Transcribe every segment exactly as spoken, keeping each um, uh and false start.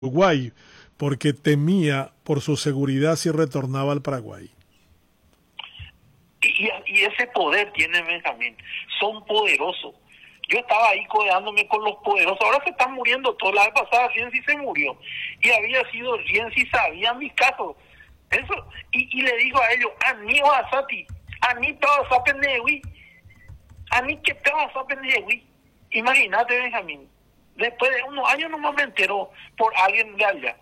Uruguay porque temía por su seguridad si retornaba al Paraguay. Y, y ese poder tiene Benjamín, son poderosos. Yo estaba ahí codeándome con los poderosos, ahora se están muriendo todos. La vez pasada Rienzi se murió, y había sido Rienzi, sabía mi caso. Eso, y, y le digo a ellos, a mí o a Sati, a mí te vas a pendehui, a mí que te vas a pendehui. Imagínate, Benjamín, después de unos años nomás me enteró por alguien de allá.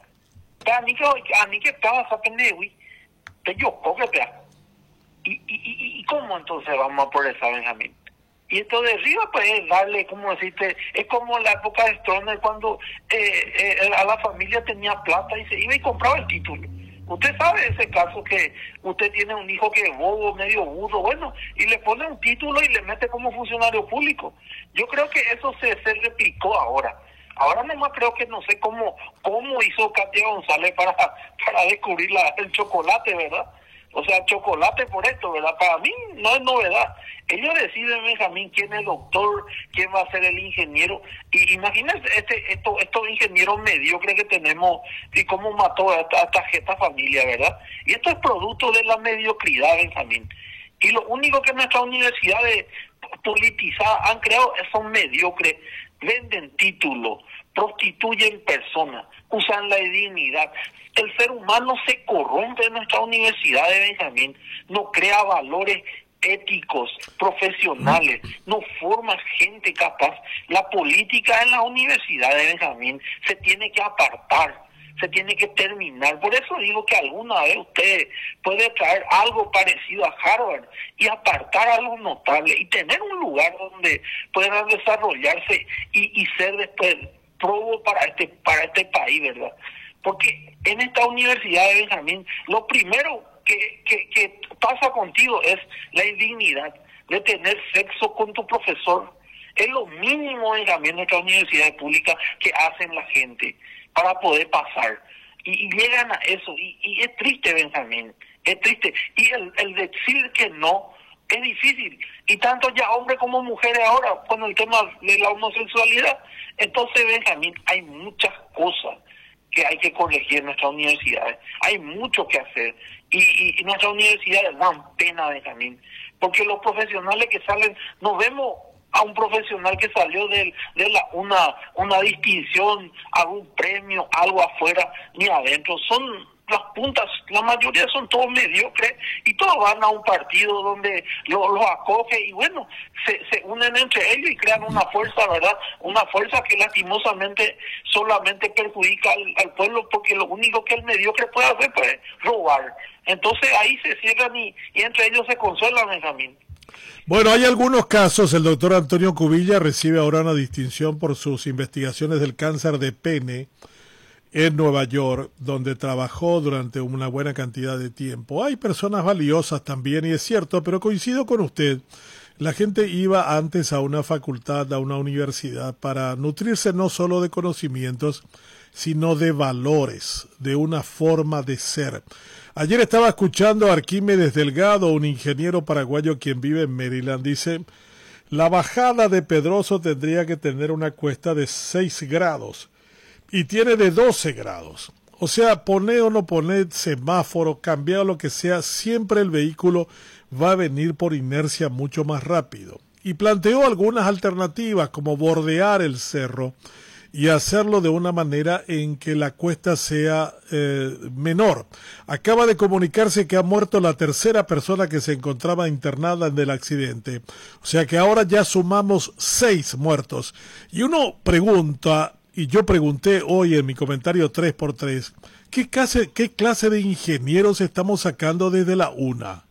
A mí que, a mí que te vas a pendehui, te yo, cógete. ¿Y, y, y, ¿Y cómo entonces vamos a progresar, Benjamín? Y esto de arriba, pues, es darle, como decirte, es como en la época de Stroessner, cuando eh, eh, a la familia tenía plata y se iba y compraba el título. Usted sabe ese caso que usted tiene un hijo que es bobo, medio burro, bueno, y le pone un título y le mete como funcionario público. Yo creo que eso se, se replicó ahora. Ahora nomás creo que no sé cómo cómo hizo Katia González para, para descubrir la, el chocolate, ¿verdad? O sea, chocolate por esto, ¿verdad? Para mí no es novedad. Ellos deciden, Benjamín, quién es el doctor, quién va a ser el ingeniero. Y imagínense este, esto, estos ingenieros mediocres que tenemos y cómo mató a esta, a esta, esta familia, ¿verdad? Y esto es producto de la mediocridad, Benjamín. Y lo único que nuestras universidades politizadas han creado son mediocres. Venden títulos, prostituyen personas, usan la dignidad. El ser humano se corrompe en nuestra universidad de Benjamín, no crea valores éticos, profesionales, no forma gente capaz. La política en la universidad de Benjamín se tiene que apartar, se tiene que terminar. Por eso digo que alguna vez usted puede traer algo parecido a Harvard y apartar algo notable y tener un lugar donde puedan desarrollarse y, y ser después probo para este, para este país, ¿verdad? Porque en esta universidad de Benjamín, lo primero que, que, que pasa contigo es la indignidad de tener sexo con tu profesor. Es lo mínimo, Benjamín, en nuestras universidades públicas que hacen la gente para poder pasar. Y, y llegan a eso. Y, y es triste, Benjamín. Es triste. Y el, el decir que no es difícil. Y tanto ya hombres como mujeres ahora con el tema de la homosexualidad. Entonces, Benjamín, hay muchas cosas que hay que corregir en nuestras universidades. Hay mucho que hacer. Y, y, y nuestras universidades dan pena, Benjamín. Porque los profesionales que salen, nos vemos a un profesional que salió de, de la, una una distinción, algún premio, algo afuera, ni adentro. Son las puntas, la mayoría son todos mediocres y todos van a un partido donde los lo acoge y bueno, se, se unen entre ellos y crean una fuerza, ¿verdad? Una fuerza que lastimosamente solamente perjudica al, al pueblo, porque lo único que el mediocre puede hacer pues, es robar. Entonces ahí se cierran y, y entre ellos se consuelan, Benjamín. Bueno, hay algunos casos. El doctor Antonio Cubilla recibe ahora una distinción por sus investigaciones del cáncer de pene en Nueva York, donde trabajó durante una buena cantidad de tiempo. Hay personas valiosas también, y es cierto, pero coincido con usted. La gente iba antes a una facultad, a una universidad, para nutrirse no solo de conocimientos, sino de valores, de una forma de ser. Ayer estaba escuchando a Arquímedes Delgado, un ingeniero paraguayo quien vive en Maryland. Dice, la bajada de Pedroso tendría que tener una cuesta de seis grados y tiene de doce grados. O sea, poner o no poner semáforo, cambiar lo que sea, siempre el vehículo va a venir por inercia mucho más rápido. Y planteó algunas alternativas como bordear el cerro y hacerlo de una manera en que la cuesta sea eh, menor. Acaba de comunicarse que ha muerto la tercera persona que se encontraba internada en el accidente. O sea que ahora ya sumamos seis muertos. Y uno pregunta, y yo pregunté hoy en mi comentario tres por tres, ¿qué clase, qué clase de ingenieros estamos sacando desde la UNA?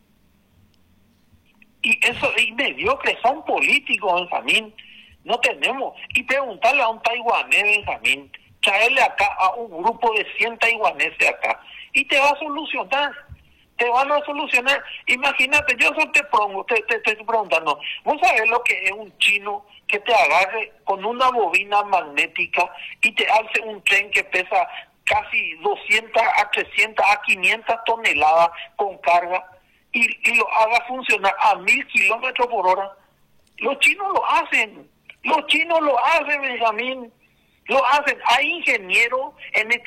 Y eso, y mediocres, son políticos, Benjamín. No tenemos. Y preguntarle a un taiwanés, Benjamín, traerle acá a un grupo de cien taiwaneses acá, y te va a solucionar. Te van a solucionar. Imagínate, yo solo te, pongo, te, te, te estoy preguntando, ¿vos sabés lo que es un chino que te agarre con una bobina magnética y te hace un tren que pesa casi doscientas a trescientas a quinientas toneladas con carga y, y lo haga funcionar a mil kilómetros por hora? Los chinos lo hacen. Los chinos lo hacen, Benjamín. Lo hacen. Hay ingenieros en este